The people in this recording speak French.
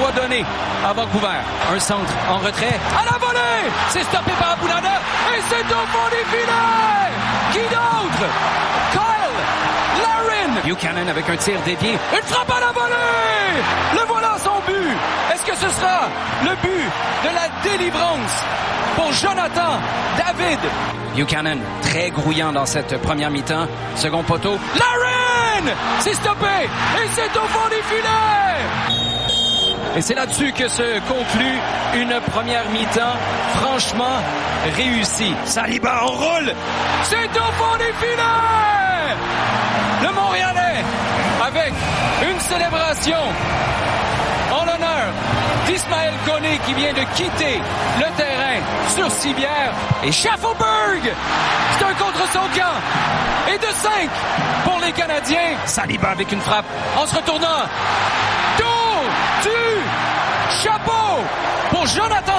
doit donner à Vancouver. Un centre en retrait. À la volée! C'est stoppé par Abulana. Et c'est au fond des filets! Qui d'autre? Kyle Larin! Buchanan avec un tir dévié. Une frappe à la volée! Le voilà son but! Est-ce que ce sera le but de la délivrance pour Jonathan David? Buchanan, très grouillant dans cette première mi-temps. Second poteau. Larin! C'est stoppé! Et c'est au fond des filets! Et c'est là-dessus que se conclut une première mi-temps franchement réussie. Saliba enroule! C'est au fond des filets! Le Montréalais avec une célébration en l'honneur d'Ismaël Koné qui vient de quitter le terrain sur civière. Et Schaffelberg, c'est un contre son camp. Et de 5 pour les Canadiens. Saliba avec une frappe en se retournant. Tour du chapeau pour Jonathan